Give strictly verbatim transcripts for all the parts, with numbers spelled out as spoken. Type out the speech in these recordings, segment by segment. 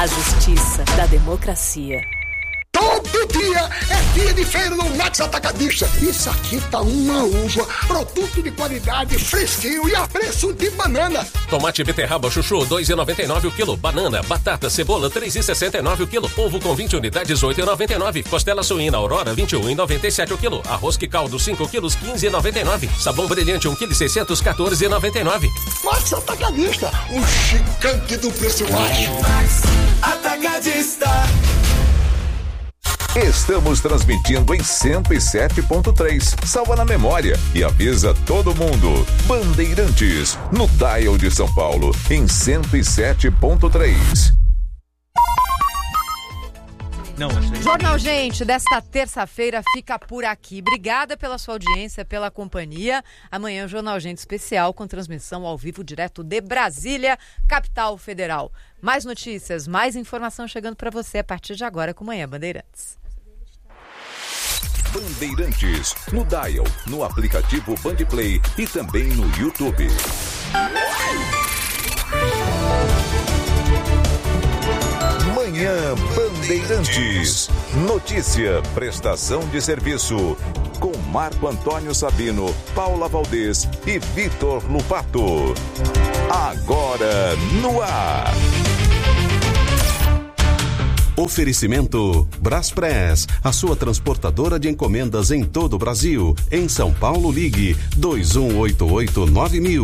A justiça da democracia. Todo dia é dia de feira no Max Atacadista. Isso aqui tá uma uva, produto de qualidade, fresquinho e a preço de banana. Tomate beterraba chuchu, dois reais e noventa e nove centavos o quilo. Banana, batata, cebola, três reais e sessenta e nove centavos o quilo. Ovo com vinte unidades, oito reais e noventa e nove centavos. Costela suína Aurora, vinte e um reais e noventa e sete centavos o quilo. Arroz que caldo, cinco quilos, quinze reais e noventa e nove centavos. Sabão brilhante, um vírgula seiscentos quilos, quatorze reais e noventa e nove centavos. Max Atacadista, o gigante do preço baixo. Max Atacadista. Estamos transmitindo em cento e sete ponto três. Salva na memória e avisa todo mundo. Bandeirantes, no dial de São Paulo, em cento e sete ponto três. Não, achei. Jornal Gente, desta terça-feira fica por aqui. Obrigada pela sua audiência, pela companhia. Amanhã, Jornal Gente especial com transmissão ao vivo direto de Brasília, capital federal. Mais notícias, mais informação chegando para você a partir de agora com Manhã Bandeirantes. Bandeirantes, no dial, no aplicativo Bandplay e também no YouTube. Manhã Bandeirantes. Notícia, prestação de serviço. Com Marco Antônio Sabino, Paula Valdez e Vitor Lupato. Agora no ar. Oferecimento Braspress, a sua transportadora de encomendas em todo o Brasil. Em São Paulo, ligue dois um oito oito nove mil.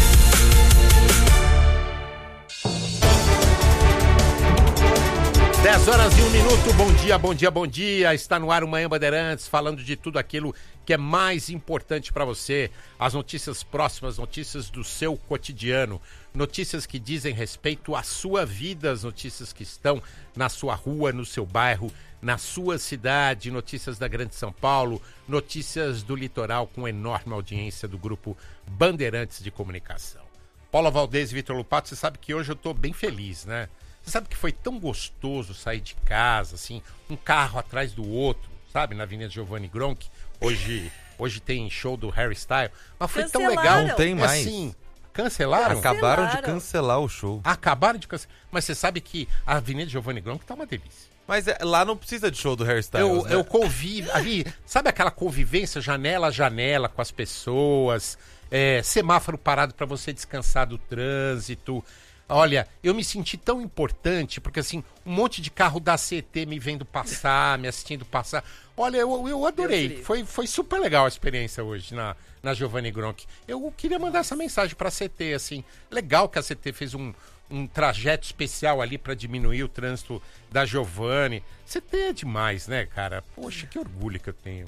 dez horas e um minuto, bom dia, bom dia, bom dia. Está no ar o Manhã Bandeirantes, falando de tudo aquilo que é mais importante para você. As notícias próximas, notícias do seu cotidiano, notícias que dizem respeito à sua vida, as notícias que estão na sua rua, no seu bairro, na sua cidade, notícias da Grande São Paulo, notícias do litoral com enorme audiência do grupo Bandeirantes de Comunicação. Paula Valdez e Vitor Lupato, você sabe que hoje eu estou bem feliz, né? Você sabe que foi tão gostoso sair de casa, assim, um carro atrás do outro, sabe? Na Avenida Giovanni Gronchi. Hoje, hoje tem show do Harry Styles. Mas foi tão legal. Não tem mais. Assim, cancelaram? Acabaram de cancelar o show. Acabaram de cancelar. Mas você sabe que a Avenida Giovanni Gronchi tá uma delícia. Mas é, lá não precisa de show do Harry Styles, Eu, né? eu convivo ali, sabe aquela convivência janela a janela com as pessoas, é, semáforo parado para você descansar do trânsito. Olha, eu me senti tão importante, porque assim, um monte de carro da C E T me vendo passar, me assistindo passar. Olha, eu, eu adorei. Foi, foi super legal a experiência hoje na, na Giovanni Gronchi. Eu queria mandar essa mensagem para a C E T, assim. Legal que a C E T fez um, um trajeto especial ali para diminuir o trânsito da Giovanni. C E T é demais, né, cara? Poxa, que orgulho que eu tenho.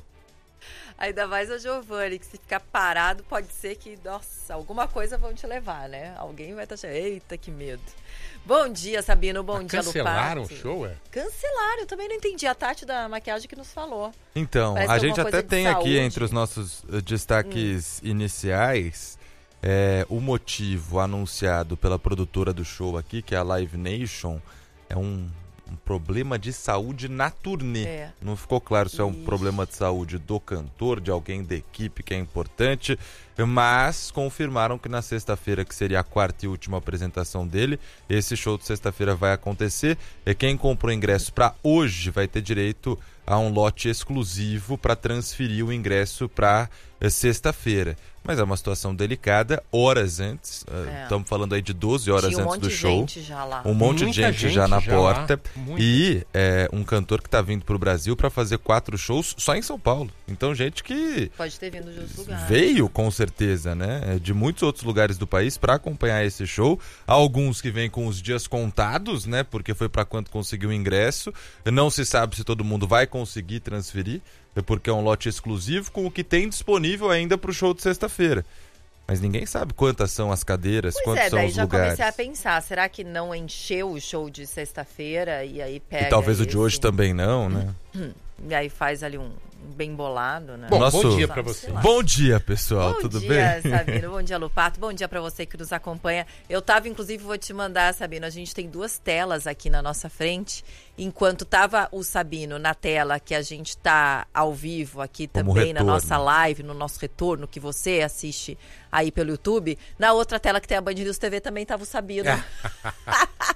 Ainda mais a Giovanni, que se ficar parado, pode ser que, nossa, alguma coisa vão te levar, né? Alguém vai estar achando, eita, que medo. Bom dia, Sabino, bom dia, Lupato. Cancelaram o show, é? Cancelaram, eu também não entendi. A Tati da maquiagem que nos falou. Então, Parece a gente até tem saúde. aqui entre os nossos uh, destaques hum. iniciais é, o motivo anunciado pela produtora do show aqui, que é a Live Nation, é um... um problema de saúde na turnê. É. Não ficou claro se é um Ixi. problema de saúde do cantor, de alguém da equipe que é importante, mas confirmaram que na sexta-feira, que seria a quarta e última apresentação dele, esse show de sexta-feira vai acontecer. E quem comprou ingresso para hoje vai ter direito a um lote exclusivo para transferir o ingresso para sexta-feira. Mas é uma situação delicada, horas antes, estamos é. falando aí de doze horas Tinha um antes do monte show. De gente já lá. Um monte Muita de gente, gente já na já porta. Lá. E é, um cantor que está vindo para o Brasil para fazer quatro shows só em São Paulo. Então, gente que pode ter vindo de outros lugares. Veio, com certeza, né? De muitos outros lugares do país para acompanhar esse show. Alguns que vêm com os dias contados, né? Porque foi para quanto conseguiu o ingresso. Não se sabe se todo mundo vai conseguir transferir, porque é um lote exclusivo com o que tem disponível ainda para o show de sexta-feira. Mas ninguém sabe quantas são as cadeiras, pois quantos é, são daí os já lugares. Comecei a pensar, será que não encheu o show de sexta-feira e aí pega E talvez esse... o de hoje também não, né? E aí faz ali um bem bolado, né? Bom, Nosso... bom dia pra você. Bom dia, pessoal, bom tudo dia, bem? Bom dia, Sabino, bom dia, Lupato, bom dia pra você que nos acompanha. Eu tava, inclusive, vou te mandar, Sabino, a gente tem duas telas aqui na nossa frente. Enquanto tava o Sabino na tela que a gente tá ao vivo aqui Como também retorno. na nossa live, no nosso retorno, que você assiste aí pelo YouTube, na outra tela que tem a Band News T V também tava o Sabino.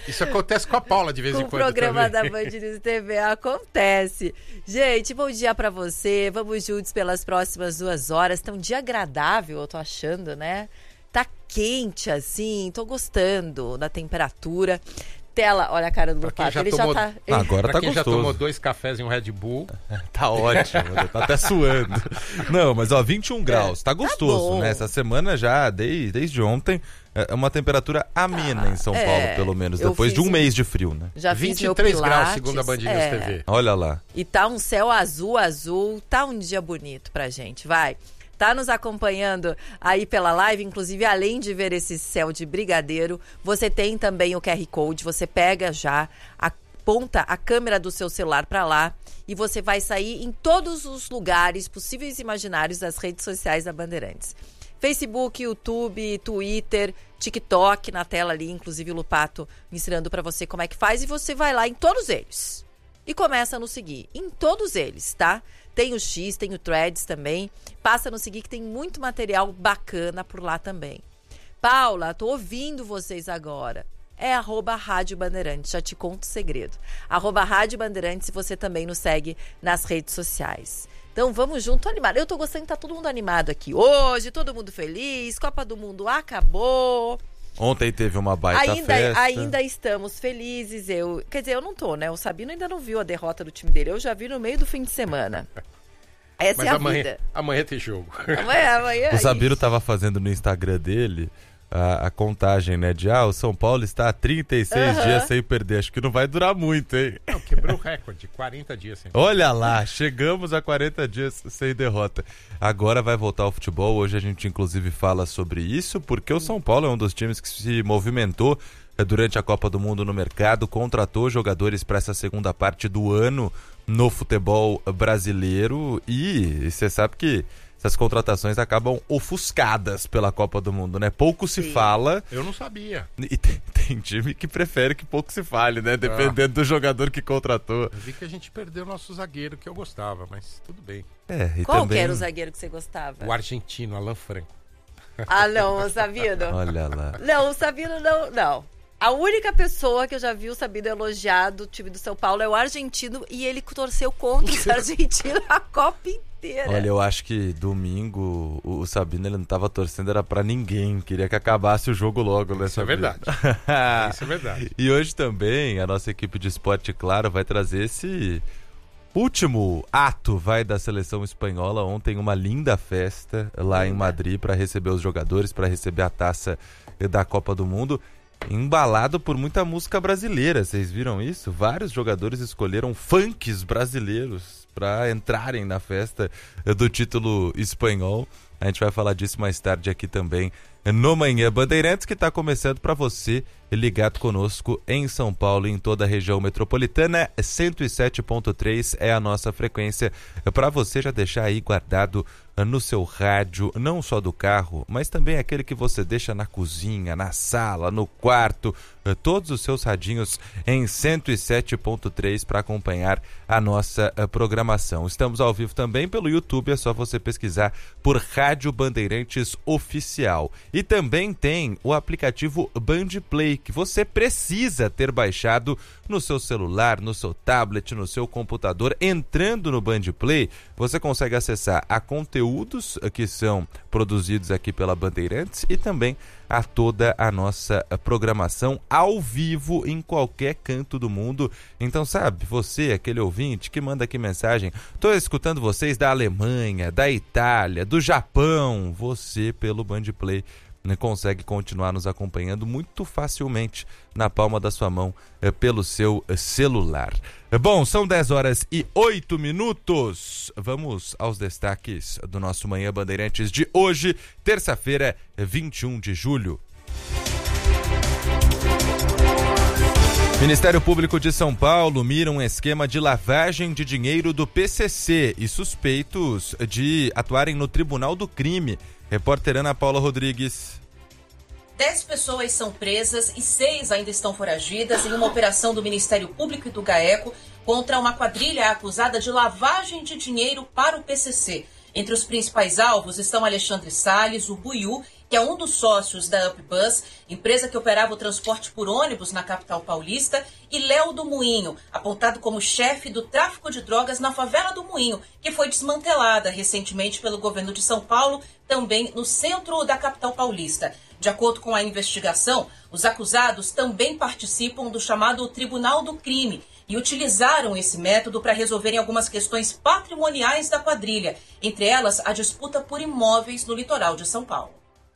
Isso acontece com a Paula de vez com em quando. O programa também. da Band News T V acontece. Gente, bom dia pra você. Vamos juntos pelas próximas duas horas. Tá um dia agradável, eu tô achando, né? Tá quente assim, tô gostando da temperatura. Tela, olha a cara do Lupato, ele tomou, já tá... Ele... Agora pra tá quem gostoso. já tomou dois cafés e um Red Bull. Tá ótimo, tá até suando. Não, mas ó, vinte e um graus, tá gostoso, bom. né? Essa semana já, desde, desde ontem, é uma temperatura amena em São é, Paulo, pelo menos, eu depois de um fiz- mês de frio, né? Já fiz vinte e meu três graus, pilates, segundo a Band News é. T V. Olha lá. E tá um céu azul, azul, tá um dia bonito pra gente, vai. Tá nos acompanhando aí pela live, inclusive além de ver esse céu de brigadeiro, você tem também o Q R Code, você pega já, aponta a câmera do seu celular pra lá e você vai sair em todos os lugares possíveis e imaginários das redes sociais da Bandeirantes. Facebook, YouTube, Twitter, TikTok na tela ali, inclusive o Lupato ensinando pra você como é que faz e você vai lá em todos eles. E começa a nos seguir em todos eles, tá? Tem o X, tem o Threads também. Passa a nos seguir que tem muito material bacana por lá também. Paula, tô ouvindo vocês agora. É arroba Rádio Bandeirantes, já te conto o segredo. Arroba Rádio Bandeirantes e você também nos segue nas redes sociais. Então vamos junto, animado. Eu tô gostando de tá todo mundo animado aqui. Hoje, todo mundo feliz, Copa do Mundo acabou. Ontem teve uma baita Ainda, festa. ainda estamos felizes. Eu, quer dizer, eu não tô, né? O Sabino ainda não viu a derrota do time dele. Eu já vi no meio do fim de semana. Essa Mas é a amanhã, vida. amanhã tem jogo. Amanhã, amanhã. O Sabino tava fazendo no Instagram dele a, a contagem, né? De, ah, o São Paulo está há trinta e seis Aham. dias sem perder. Acho que não vai durar muito, hein? Não, quebrou o recorde, quarenta dias sem. Olha lá, chegamos a quarenta dias sem derrota. Agora vai voltar ao futebol. Hoje a gente inclusive fala sobre isso, porque o São Paulo é um dos times que se movimentou eh, durante a Copa do Mundo no mercado, contratou jogadores para essa segunda parte do ano no futebol brasileiro e você sabe que essas contratações acabam ofuscadas pela Copa do Mundo, né? Pouco se Sim. fala. Eu não sabia. E tem, tem time que prefere que pouco se fale, né? Dependendo do jogador que contratou. Eu vi que a gente perdeu o nosso zagueiro que eu gostava, mas tudo bem. É, e Qual também... que era o zagueiro que você gostava? O argentino, Alan Franco. Ah, não, o Sabino. Olha lá. Não, o Sabino não, não. A única pessoa que eu já vi o Sabino elogiar do time do São Paulo é o argentino e ele torceu contra os argentinos a Copa inteira. Olha, eu acho que domingo o o Sabino ele não tava torcendo, era pra ninguém. Queria que acabasse o jogo logo, né, Isso é Sabino? verdade. Isso é verdade. E hoje também a nossa equipe de esporte, claro, vai trazer esse último ato, vai, da seleção espanhola. Ontem uma linda festa lá em Madrid para receber os jogadores, para receber a taça da Copa do Mundo. Embalado por muita música brasileira, vocês viram isso? Vários jogadores escolheram funks brasileiros para entrarem na festa do título espanhol. A gente vai falar disso mais tarde aqui também no Manhã Bandeirantes, que está começando para você ligado conosco em São Paulo e em toda a região metropolitana. cento e sete ponto três é a nossa frequência para você já deixar aí guardado no seu rádio, não só do carro, mas também aquele que você deixa na cozinha, na sala, no quarto, todos os seus radinhos em cento e sete ponto três para acompanhar a nossa programação. Estamos ao vivo também pelo YouTube, é só você pesquisar por Rádio Bandeirantes Oficial. E também tem o aplicativo Band Play, que você precisa ter baixado no seu celular, no seu tablet, no seu computador. Entrando no Band Play, você consegue acessar a conteúdos que são produzidos aqui pela Bandeirantes e também a toda a nossa programação ao vivo em qualquer canto do mundo. Então, sabe, você, aquele ouvinte que manda aqui mensagem, tô escutando vocês da Alemanha, da Itália, do Japão, você pelo Band Play consegue continuar nos acompanhando muito facilmente na palma da sua mão, é, pelo seu celular. Bom, são dez horas e oito minutos. Vamos aos destaques do nosso Manhã Bandeirantes de hoje, terça-feira, vinte e um de julho. Ministério Público de São Paulo mira um esquema de lavagem de dinheiro do P C C e suspeitos de atuarem no Tribunal do Crime. Repórter Ana Paula Rodrigues. Dez pessoas são presas e seis ainda estão foragidas em uma operação do Ministério Público e do GAECO contra uma quadrilha acusada de lavagem de dinheiro para o P C C. Entre os principais alvos estão Alexandre Salles, o Buiú que é um dos sócios da UpBus, empresa que operava o transporte por ônibus na capital paulista, e Léo do Moinho, apontado como chefe do tráfico de drogas na favela do Moinho, que foi desmantelada recentemente pelo governo de São Paulo, também no centro da capital paulista. De acordo com a investigação, os acusados também participam do chamado Tribunal do Crime e utilizaram esse método para resolverem algumas questões patrimoniais da quadrilha, entre elas a disputa por imóveis no litoral de São Paulo.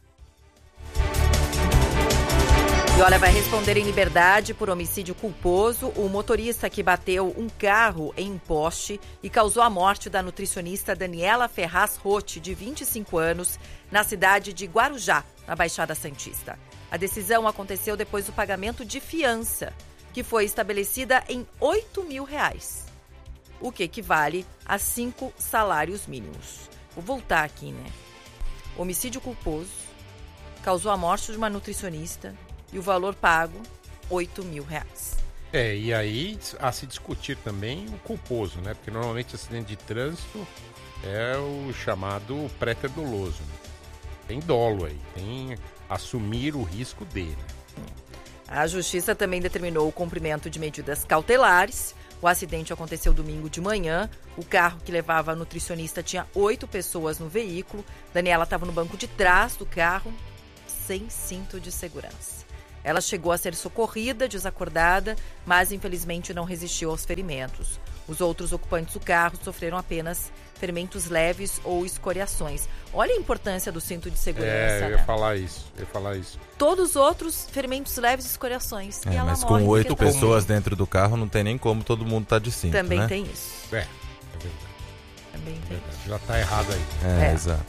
E olha, vai responder em liberdade por homicídio culposo o motorista que bateu um carro em um poste e causou a morte da nutricionista Daniela Ferraz Rotti, de vinte e cinco anos, na cidade de Guarujá, na Baixada Santista. A decisão aconteceu depois do pagamento de fiança, que foi estabelecida em oito mil reais, o que equivale a cinco salários mínimos. Vou voltar aqui, né? Homicídio culposo, causou a morte de uma nutricionista e o valor pago, oito mil reais. É, e aí a se discutir também o culposo, né? Porque normalmente acidente de trânsito é o chamado pré-doloso. Né? Tem dolo aí, tem assumir o risco dele. A Justiça também determinou o cumprimento de medidas cautelares. O acidente aconteceu domingo de manhã. O carro que levava a nutricionista tinha oito pessoas no veículo. Daniela estava no banco de trás do carro, sem cinto de segurança. Ela chegou a ser socorrida, desacordada, mas infelizmente não resistiu aos ferimentos. Os outros ocupantes do carro sofreram apenas ferimentos leves ou escoriações. Olha a importância do cinto de segurança. É, eu ia né? falar isso, eu ia falar isso. Todos os outros, ferimentos leves e escoriações. É, e ela mas morre com oito porque pessoas tá... dentro do carro, não tem nem como todo mundo tá de cinto, Também né? tem isso. É, é verdade. Também tem verdade. isso. Já tá errado aí. É, É. exato.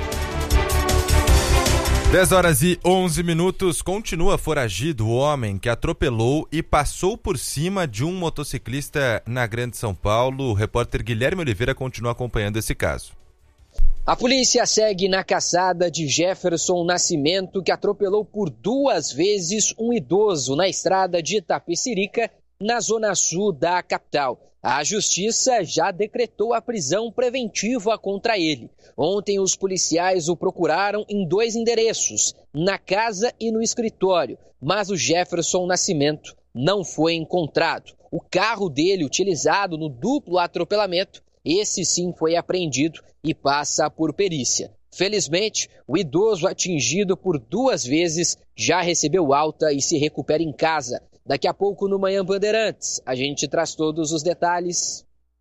dez horas e onze minutos, continua foragido o homem que atropelou e passou por cima de um motociclista na Grande São Paulo. O repórter Guilherme Oliveira continua acompanhando esse caso. A polícia segue na caçada de Jefferson Nascimento, que atropelou por duas vezes um idoso na estrada de Itapecerica, na zona sul da capital. A justiça já decretou a prisão preventiva contra ele. Ontem, os policiais o procuraram em dois endereços, na casa e no escritório, mas o Jefferson Nascimento não foi encontrado. O carro dele, utilizado no duplo atropelamento, esse sim foi apreendido e passa por perícia. Felizmente, o idoso atingido por duas vezes já recebeu alta e se recupera em casa. Daqui a pouco no Manhã Bandeirantes, a gente traz todos os detalhes.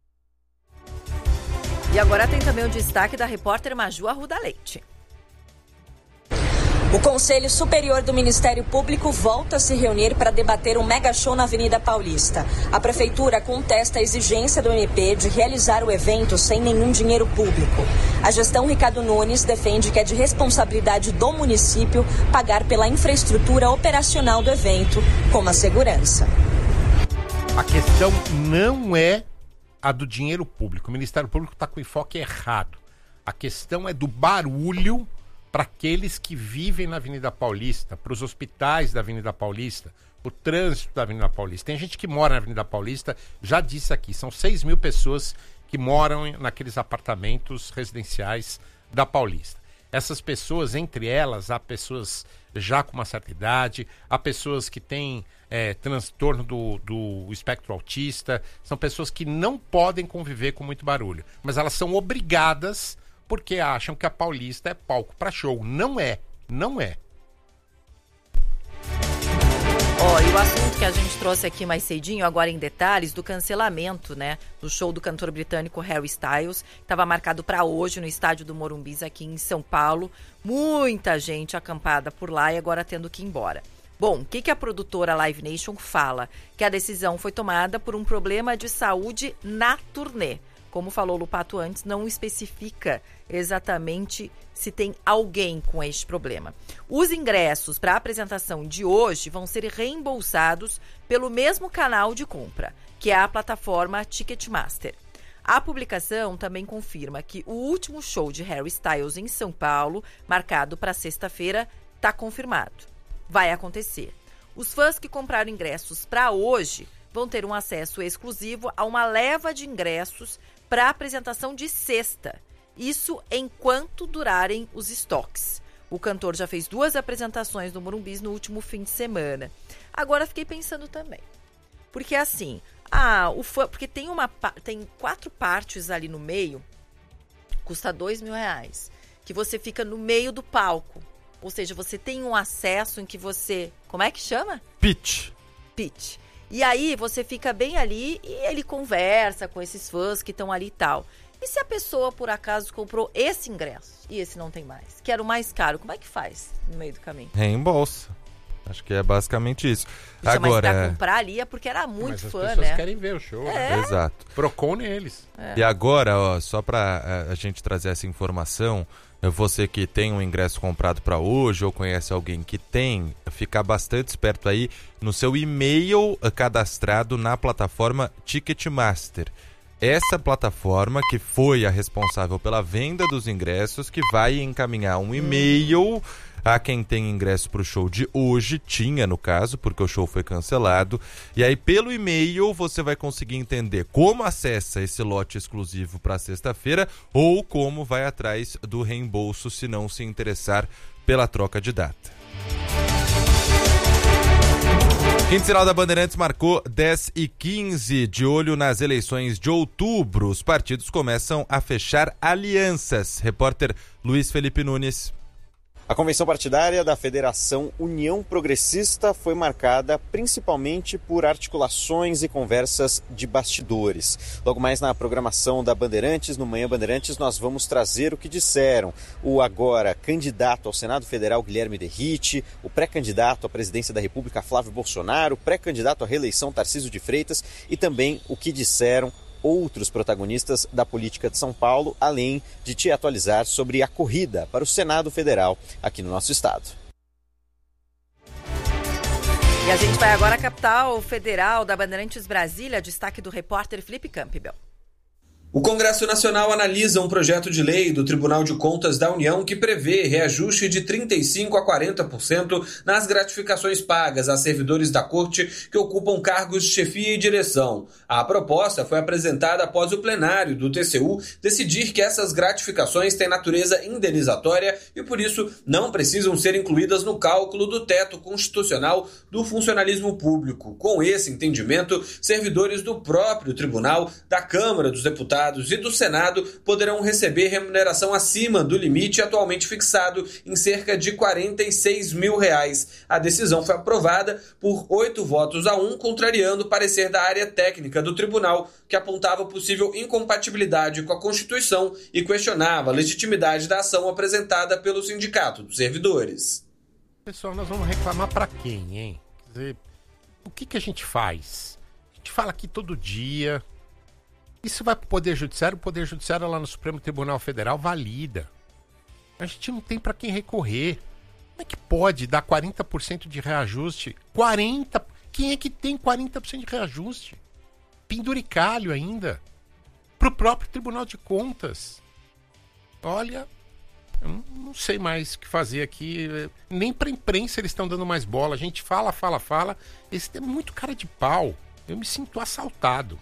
E agora tem também o destaque da repórter Maju Arruda Leite. O Conselho Superior do Ministério Público volta a se reunir para debater um mega show na Avenida Paulista. A Prefeitura contesta a exigência do M P de realizar o evento sem nenhum dinheiro público. A gestão Ricardo Nunes defende que é de responsabilidade do município pagar pela infraestrutura operacional do evento, como a segurança. A questão não é a do dinheiro público. O Ministério Público está com o enfoque errado. A questão é do barulho para aqueles que vivem na Avenida Paulista, para os hospitais da Avenida Paulista, o trânsito da Avenida Paulista. Tem gente que mora na Avenida Paulista, já disse aqui, são seis mil pessoas que moram naqueles apartamentos residenciais da Paulista. Essas pessoas, entre elas, há pessoas já com uma certa idade, há pessoas que têm é, transtorno do, do espectro autista, são pessoas que não podem conviver com muito barulho, mas elas são obrigadas porque acham que a Paulista é palco para show. Não é, não é. Ó, oh, e o assunto que a gente trouxe aqui mais cedinho, agora em detalhes, do cancelamento, né, do show do cantor britânico Harry Styles, que estava marcado para hoje no estádio do Morumbis aqui em São Paulo. Muita gente acampada por lá e agora tendo que ir embora. Bom, o que, que a produtora Live Nation fala? Que a decisão foi tomada por um problema de saúde na turnê. Como falou o Lupato antes, não especifica exatamente se tem alguém com este problema. Os ingressos para a apresentação de hoje vão ser reembolsados pelo mesmo canal de compra, que é a plataforma Ticketmaster. A publicação também confirma que o último show de Harry Styles em São Paulo, marcado para sexta-feira, está confirmado. Vai acontecer. Os fãs que compraram ingressos para hoje vão ter um acesso exclusivo a uma leva de ingressos para a apresentação de sexta. Isso enquanto durarem os estoques. O cantor já fez duas apresentações no Morumbis no último fim de semana. Agora fiquei pensando também. Porque assim, ah, o fã, porque tem, uma, tem quatro partes ali no meio, custa dois mil reais. Que você fica no meio do palco. Ou seja, você tem um acesso em que você... Como é que chama? Pitch. Pitch. E aí você fica bem ali e ele conversa com esses fãs que estão ali e tal. E se a pessoa, por acaso, comprou esse ingresso e esse não tem mais? Que era o mais caro, como é que faz no meio do caminho? Reembolsa. Acho que é basicamente isso. Puxa, Agora, mas pra comprar ali é porque era muito mas fã, as pessoas né? querem ver o show. É. Né? Exato. Procon neles. É. E agora, ó, só pra a, a gente trazer essa informação, você que tem um ingresso comprado para hoje ou conhece alguém que tem, ficar bastante esperto aí no seu e-mail cadastrado na plataforma Ticketmaster. Essa plataforma que foi a responsável pela venda dos ingressos, que vai encaminhar um e-mail a quem tem ingresso para o show de hoje, tinha no caso, porque o show foi cancelado, e aí pelo e-mail você vai conseguir entender como acessa esse lote exclusivo para sexta-feira ou como vai atrás do reembolso se não se interessar pela troca de data. Quinzenal da Bandeirantes marcou dez e quinze, de olho nas eleições de outubro. Os partidos começam a fechar alianças. Repórter Luiz Felipe Nunes. A convenção partidária da Federação União Progressista foi marcada principalmente por articulações e conversas de bastidores. Logo mais na programação da Bandeirantes, no Manhã Bandeirantes, nós vamos trazer o que disseram o agora candidato ao Senado Federal Guilherme Derrite, o pré-candidato à presidência da República Flávio Bolsonaro, o pré-candidato à reeleição Tarcísio de Freitas e também o que disseram outros protagonistas da política de São Paulo, além de te atualizar sobre a corrida para o Senado Federal aqui no nosso estado. E a gente vai agora à capital federal da Bandeirantes Brasília, destaque do repórter Felipe Campbell. O Congresso Nacional analisa um projeto de lei do Tribunal de Contas da União que prevê reajuste de trinta e cinco por cento a quarenta por cento nas gratificações pagas a servidores da Corte que ocupam cargos de chefia e direção. A proposta foi apresentada após o plenário do T C U decidir que essas gratificações têm natureza indenizatória e, por isso, não precisam ser incluídas no cálculo do teto constitucional do funcionalismo público. Com esse entendimento, servidores do próprio Tribunal, da Câmara dos Deputados e do Senado poderão receber remuneração acima do limite atualmente fixado em cerca de quarenta e seis mil reais. A decisão foi aprovada por oito votos a um, contrariando o parecer da área técnica do tribunal, que apontava possível incompatibilidade com a Constituição e questionava a legitimidade da ação apresentada pelo Sindicato dos Servidores. Pessoal, nós vamos reclamar para quem, hein? Quer dizer, o que, que a gente faz? A gente fala aqui todo dia. Isso vai para o Poder Judiciário, o Poder Judiciário lá no Supremo Tribunal Federal valida. A gente não tem para quem recorrer. Como é que pode dar quarenta por cento de reajuste? quarenta por cento? Quem é que tem quarenta por cento de reajuste? Penduricalho ainda. Para o próprio Tribunal de Contas. Olha, eu não sei mais o que fazer aqui. Nem para a imprensa eles estão dando mais bola. A gente fala, fala, fala. Esse é muito cara de pau. Eu me sinto assaltado.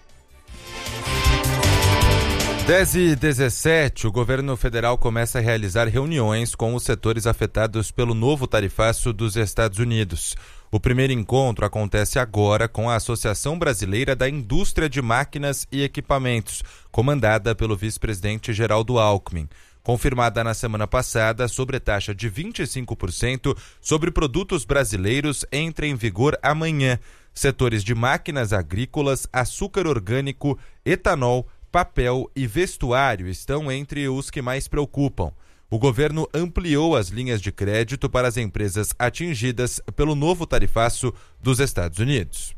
dez e dezessete, o governo federal começa a realizar reuniões com os setores afetados pelo novo tarifaço dos Estados Unidos. O primeiro encontro acontece agora com a Associação Brasileira da Indústria de Máquinas e Equipamentos, comandada pelo vice-presidente Geraldo Alckmin. Confirmada na semana passada, a sobretaxa de vinte e cinco por cento sobre produtos brasileiros entra em vigor amanhã. Setores de máquinas agrícolas, açúcar orgânico, etanol, papel e vestuário estão entre os que mais preocupam. O governo ampliou as linhas de crédito para as empresas atingidas pelo novo tarifaço dos Estados Unidos.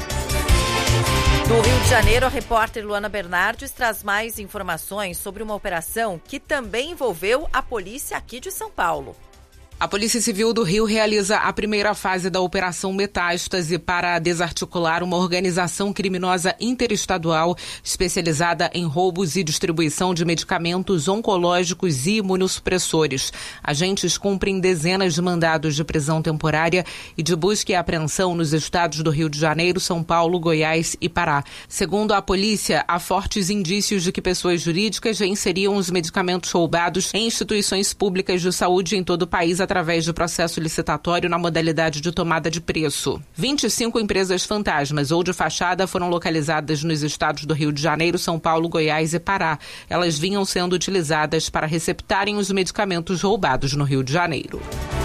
Do Rio de Janeiro, a repórter Luana Bernardes traz mais informações sobre uma operação que também envolveu a polícia aqui de São Paulo. A Polícia Civil do Rio realiza a primeira fase da Operação Metástase para desarticular uma organização criminosa interestadual especializada em roubos e distribuição de medicamentos oncológicos e imunossupressores. Agentes cumprem dezenas de mandados de prisão temporária e de busca e apreensão nos estados do Rio de Janeiro, São Paulo, Goiás e Pará. Segundo a polícia, há fortes indícios de que pessoas jurídicas já inseriam os medicamentos roubados em instituições públicas de saúde em todo o país através de processo licitatório na modalidade de tomada de preço. vinte e cinco empresas fantasmas ou de fachada foram localizadas nos estados do Rio de Janeiro, São Paulo, Goiás e Pará. Elas vinham sendo utilizadas para receptarem os medicamentos roubados no Rio de Janeiro.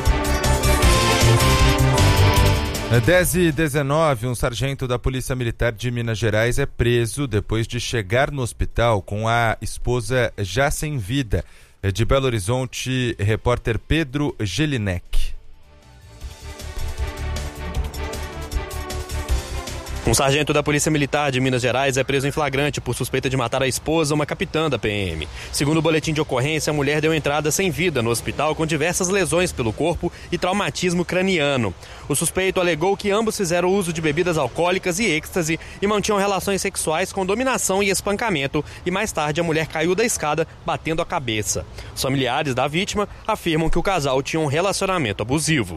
dez e dezenove, um sargento da Polícia Militar de Minas Gerais é preso depois de chegar no hospital com a esposa já sem vida. De Belo Horizonte, repórter Pedro Gelinek. Um sargento da Polícia Militar de Minas Gerais é preso em flagrante por suspeita de matar a esposa, uma capitã da P M. Segundo o boletim de ocorrência, a mulher deu entrada sem vida no hospital com diversas lesões pelo corpo e traumatismo craniano. O suspeito alegou que ambos fizeram uso de bebidas alcoólicas e êxtase e mantinham relações sexuais com dominação e espancamento, e mais tarde a mulher caiu da escada batendo a cabeça. Os familiares da vítima afirmam que o casal tinha um relacionamento abusivo.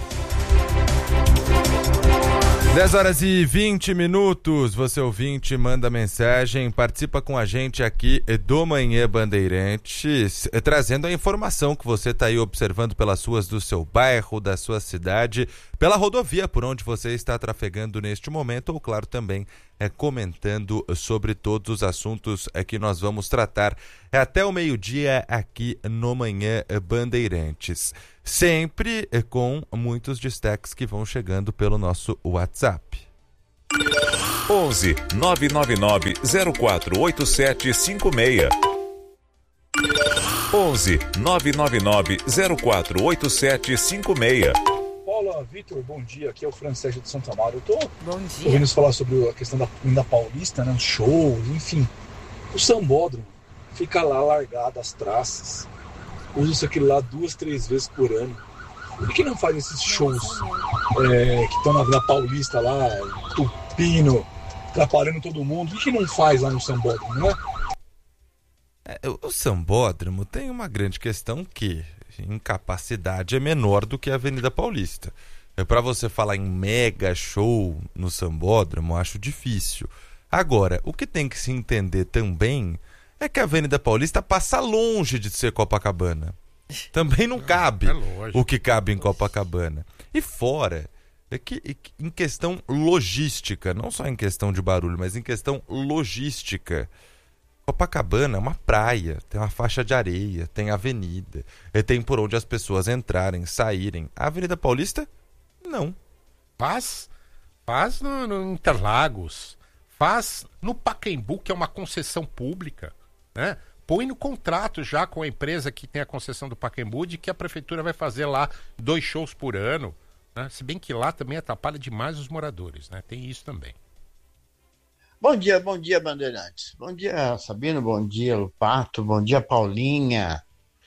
dez horas e vinte minutos, você ouvinte, manda mensagem, participa com a gente aqui do Manhã Bandeirantes, trazendo a informação que você está aí observando pelas ruas do seu bairro, da sua cidade, pela rodovia por onde você está trafegando neste momento, ou claro também é, comentando sobre todos os assuntos é, que nós vamos tratar até o meio-dia aqui no Manhã Bandeirantes. Sempre é, com muitos destaques que vão chegando pelo nosso WhatsApp. onze nove nove nove zero quatro oito sete cinco seis. onze nove nove nove zero quatro oito sete cinco seis. Paula, Vitor, bom dia. Aqui é o Francesco de Santo Amaro. Eu tô bom dia. ouvindo falar sobre a questão da, da Paulista, né? Os shows, enfim. O sambódromo fica lá largado, as traças. Usa-se aquilo lá duas, três vezes por ano. Por que não faz esses shows é, que estão na, na Paulista lá, tupindo, atrapalhando todo mundo? Por que não faz lá no sambódromo, né? É, o sambódromo tem uma grande questão que incapacidade é menor do que a Avenida Paulista. É, para você falar em mega show no sambódromo, acho difícil. Agora, o que tem que se entender também é que a Avenida Paulista passa longe de ser Copacabana. Também não cabe é o que cabe em Copacabana. E fora, é que em questão logística, não só em questão de barulho, mas em questão logística, Copacabana é uma praia, tem uma faixa de areia, tem avenida, tem por onde as pessoas entrarem, saírem. A Avenida Paulista, não. Faz, faz no, no Interlagos, faz no Pacaembu, que é uma concessão pública, né? Põe no contrato já com a empresa que tem a concessão do Pacaembu de que a prefeitura vai fazer lá dois shows por ano, né? Se bem que lá também atrapalha demais os moradores, né? Tem isso também. Bom dia, bom dia, Bandeirantes. Bom dia, Sabino, bom dia, Lupato, bom dia, Paulinha.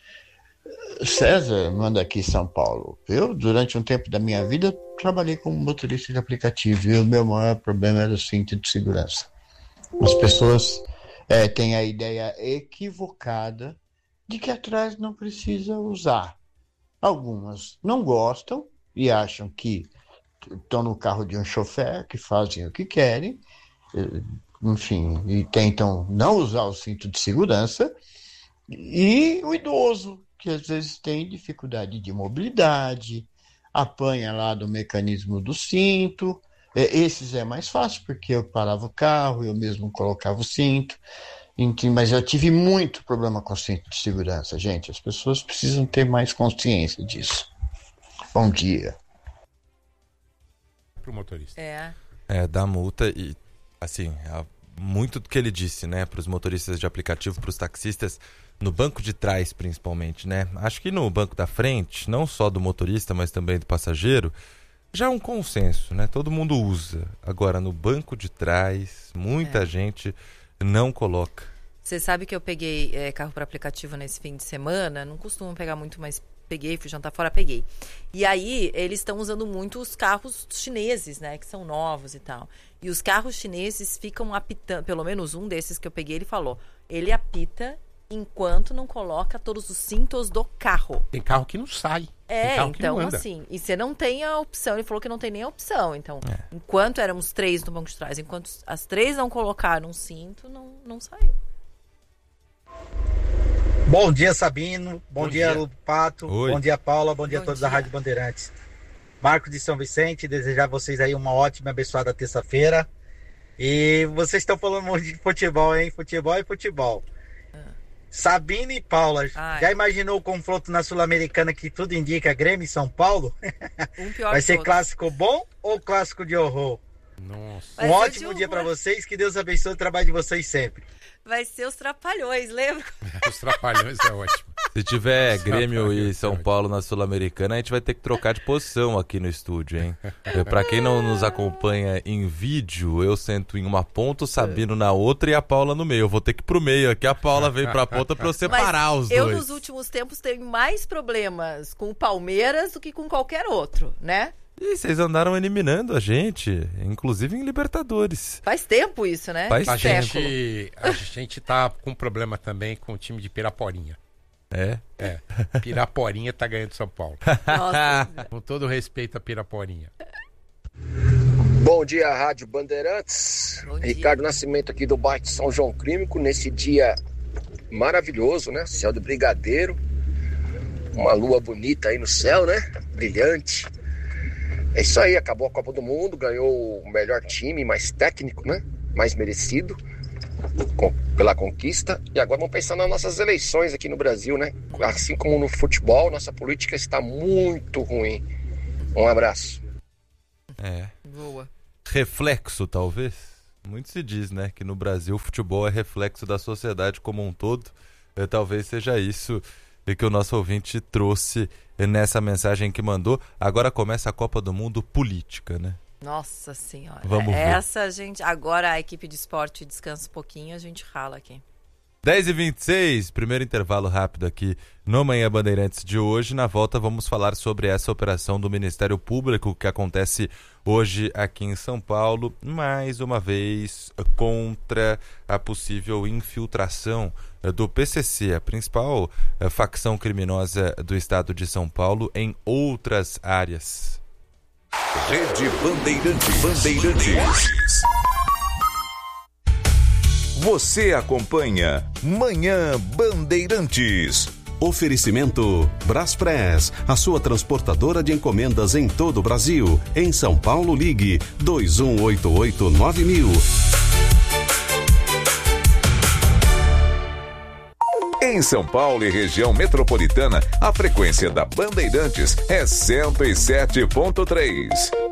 César manda aqui em São Paulo. Eu, durante um tempo da minha vida, trabalhei como motorista de aplicativo e o meu maior problema era o cinto de segurança. As pessoas é, têm a ideia equivocada de que atrás não precisa usar. Algumas não gostam e acham que estão no carro de um chofer, que fazem o que querem, enfim, e tentam não usar o cinto de segurança, e o idoso, que às vezes tem dificuldade de mobilidade, apanha lá do mecanismo do cinto. Esses é mais fácil, porque eu parava o carro, eu mesmo colocava o cinto, enfim, mas eu tive muito problema com o cinto de segurança, gente. As pessoas precisam ter mais consciência disso. Bom dia. Pro motorista. É. É, dá multa e, assim, muito do que ele disse, né, para os motoristas de aplicativo, para os taxistas, no banco de trás principalmente, né? Acho que no banco da frente, não só do motorista, mas também do passageiro, já é um consenso, né? Todo mundo usa. Agora, no banco de trás, muita é. gente não coloca. Você sabe que eu peguei é, carro para aplicativo nesse fim de semana, não costumo pegar muito, mas peguei, fui jantar fora, peguei. E aí, eles estão usando muito os carros chineses, né? Que são novos e tal. E os carros chineses ficam apitando, pelo menos um desses que eu peguei, ele falou, ele apita enquanto não coloca todos os cintos do carro. Tem carro que não sai. É, carro que então não anda. assim, e você não tem a opção, ele falou que não tem nem a opção, então, é. enquanto éramos três no banco de trás, enquanto as três não colocaram um cinto, não, não saiu. Bom dia, Sabino, bom, bom dia, dia, Pato, Oi. Bom dia, Paula, bom dia bom a todos dia. da Rádio Bandeirantes. Marco de São Vicente, desejar a vocês aí uma ótima e abençoada terça-feira. E vocês estão falando muito de futebol, hein? Futebol e futebol. Sabine e Paula, Ai. já imaginou o confronto na Sul-Americana que tudo indica Grêmio e São Paulo? Um pior Vai ser todo. Clássico bom ou clássico de horror? Nossa. Um ótimo dia para vocês, que Deus abençoe o trabalho de vocês sempre. Vai ser os Trapalhões, lembra? Os Trapalhões é ótimo. Se tiver Grêmio e São Paulo na Sul-Americana, a gente vai ter que trocar de posição aqui no estúdio, hein? Pra quem não nos acompanha em vídeo, eu sento em uma ponta, o Sabino na outra e a Paula no meio. Eu vou ter que ir pro meio aqui, a Paula vem pra ponta pra eu separar Mas os eu, dois. Eu, nos últimos tempos, tenho mais problemas com o Palmeiras do que com qualquer outro, né? E vocês andaram eliminando a gente, inclusive em Libertadores. Faz tempo isso, né? Faz a tempo. gente, a gente tá com problema também com o time de Piraporinha. É? É. Piraporinha tá ganhando São Paulo. Nossa. Com todo respeito a Piraporinha. Bom dia, Rádio Bandeirantes. Bom dia. Ricardo Nascimento aqui do bairro de São João Clínico, nesse dia maravilhoso, né? Céu do Brigadeiro. Uma lua bonita aí no céu, né? Brilhante. É isso aí, acabou a Copa do Mundo, ganhou o melhor time, mais técnico, né? Mais merecido com, pela conquista. E agora vamos pensar nas nossas eleições aqui no Brasil, né? Assim como no futebol, nossa política está muito ruim. Um abraço. É. Boa. Reflexo, talvez? Muito se diz, né? Que no Brasil o futebol é reflexo da sociedade como um todo. É, talvez seja isso que o nosso ouvinte trouxe nessa mensagem que mandou. Agora começa a Copa do Mundo política, né? Nossa senhora. Vamos ver. Essa, gente, agora a equipe de esporte descansa um pouquinho, a gente rala aqui. dez e vinte e seis, primeiro intervalo rápido aqui no Manhã Bandeirantes de hoje. Na volta vamos falar sobre essa operação do Ministério Público que acontece hoje aqui em São Paulo, mais uma vez contra a possível infiltração do P C C, a principal facção criminosa do estado de São Paulo, em outras áreas. Rede Bandeirantes. Bandeirantes. Você acompanha Manhã Bandeirantes. Oferecimento Braspress, a sua transportadora de encomendas em todo o Brasil. Em São Paulo, ligue dois um oito oito nove mil. Em São Paulo e região metropolitana, a frequência da Bandeirantes é cento e sete ponto três.